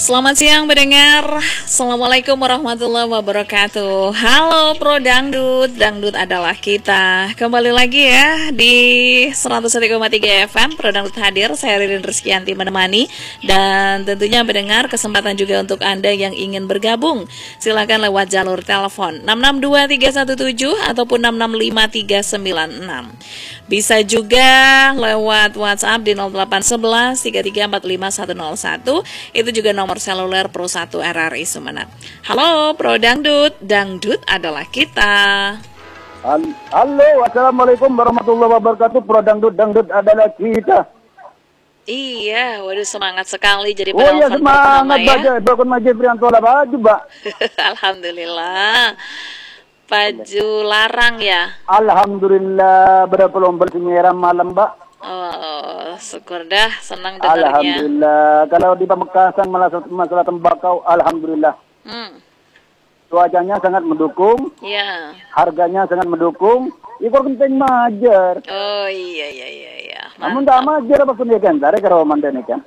Selamat siang pendengar. Assalamualaikum warahmatullahi wabarakatuh. Halo Pro Dangdut, Dangdut adalah kita. Kembali lagi ya di 101,3 FM Pro Dangdut hadir. Saya Ririn Rizkyanti menemani. Dan tentunya pendengar, kesempatan juga untuk Anda yang ingin bergabung. Silakan lewat jalur telepon 662317 ataupun 665396. Bisa juga lewat WhatsApp di 0811 3345 101. Itu juga nomor seluler Pro 1 RRI Sumeneb. Halo Pro Dangdut, Dangdut adalah kita. Halo, assalamualaikum warahmatullahi wabarakatuh. Pro Dangdut, Dangdut adalah kita. Iya, waduh semangat sekali jadi penelpon. Oh iya, semangat ya. Bakun Majid Prianto lah baju, Mbak. Alhamdulillah. Baju larang ya. Alhamdulillah, berapa lomba sinyeram malam, Mbak. Oh, syukur dah, senang dengarnya. Alhamdulillah. Kalau di Pamekasan masalah tembakau, alhamdulillah. Cuacanya sangat mendukung. Iya. Harganya sangat mendukung. Ikor penting majer. Oh iya. Namun tak majer apa pun ya kan, tarik kalau mandan kan.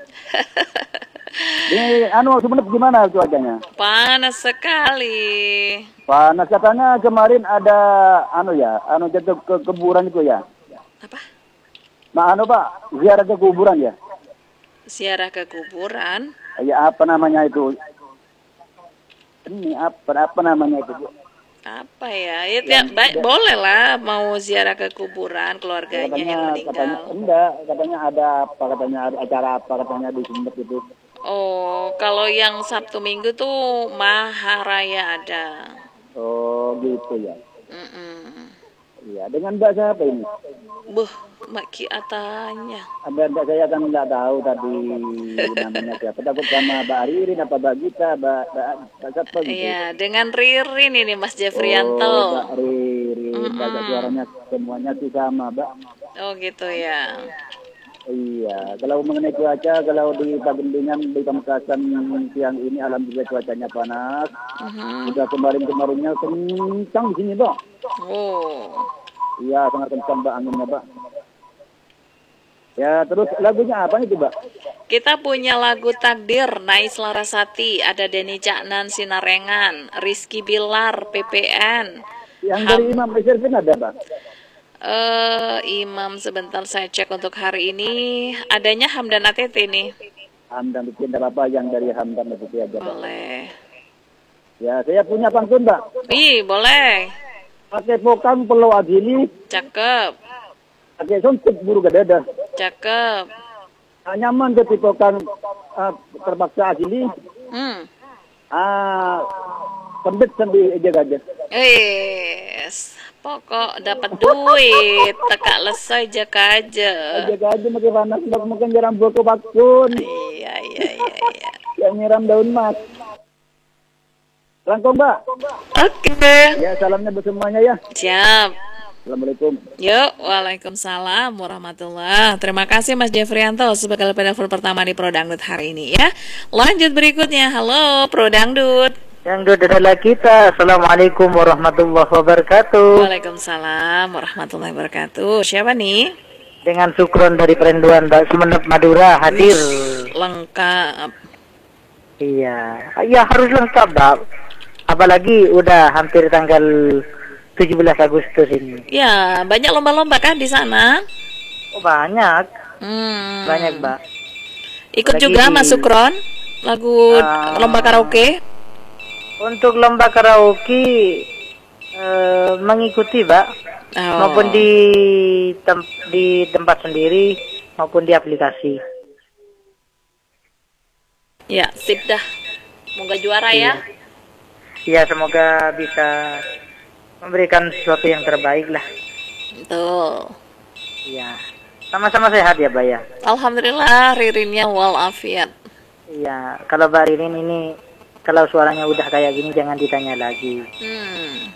Ini sebenarnya gimana cuacanya? Panas sekali. Panas katanya kemarin ada jatuh ke kuburan itu ya. Apa? Nah, Pak, ziarah ke kuburan ya? Ziarah ke kuburan? Ya, apa namanya itu? Ini apa namanya itu, Bu? Apa ya? Boleh lah mau ziarah ke kuburan keluarganya yang meninggal. Katanya ada acara apa katanya di Sumeneb itu. Oh, kalau yang Sabtu Minggu tuh Maharaya ada. Oh, gitu ya. Iya, dengan Mbak siapa ini? Mbak Ki Atanya. Mbak saya kan nggak tahu tadi namanya siapa. Takut sama Mbak Ririn apa Mbak Gita, Mbak siapa gitu. Iya, dengan Ririn ini Mas Jeffrianto. Oh, Mbak Ririn, baca suaranya semuanya sih sama, Mbak. Oh, gitu ya. Iya, kalau mengenai cuaca, kalau di Pagendingan, di Pamekasan siang ini, alhamdulillah cuacanya panas. Udah kemarinnya kencang di sini, Mbak. Oh. Iya, sangat kencang, Mbak, anginnya, Mbak. Ya, terus lagunya apa nih, Mbak? Kita punya lagu Takdir, Nais Larasati, ada Denny Caknan, Sinarengan, Rizky Bilar, PPN. Yang dari Imam Reservin ada, Mbak? Imam sebentar saya cek untuk hari ini. Adanya Hamdan ATT nih. Hamdan itu tidak apa yang dari Hamdan itu aja. Boleh. Ya, saya punya pantun, Mbak. Boleh. Pakai pokang Pulau Agili. Cakep. Pakai suntik buru gedada. Cakep. Nyaman ke pokang terpaksa Agili. Pendek sambil jaga-jaga. Pokok dapat duit, tekak lesai jaga aja. Jaga aja makin panas, makin nyiram boko bakun. Iya. Yang nyiram daun mas. Langkong, Mbak. Oke. Ya, salamnya buat semuanya ya. Siap. Assalamualaikum. Yuk, waalaikumsalam warahmatullahi. Terima kasih Mas Jeffrianto sebagai penelpon pertama di Pro Dangdut hari ini ya. Lanjut berikutnya. Halo Pro Dangdut. Dangdut adalah kita. Assalamualaikum warahmatullahi wabarakatuh. Waalaikumsalam warahmatullahi wabarakatuh. Siapa nih? Dengan Sukron dari Perenduan Sumeneb Madura hadir. Lengkap. Iya, harus lengkap, Mbak. Apalagi udah hampir tanggal 17 Agustus ini. Ya, banyak lomba-lomba kan di sana? Oh, banyak. Banyak, Mbak. Ikut juga Mas Sukron? Lagu lomba karaoke? Untuk lomba karaoke mengikuti, Mbak. Maupun di tempat sendiri maupun di aplikasi. Ya, sip dah. Semoga juara ya. Iya, semoga bisa memberikan sesuatu yang terbaik lah. Betul. Iya. Sama-sama sehat ya, Mbak ya. Alhamdulillah, Ririnnya walafiat. Iya, kalau Mbak Ririn ini kalau suaranya udah kayak gini jangan ditanya lagi.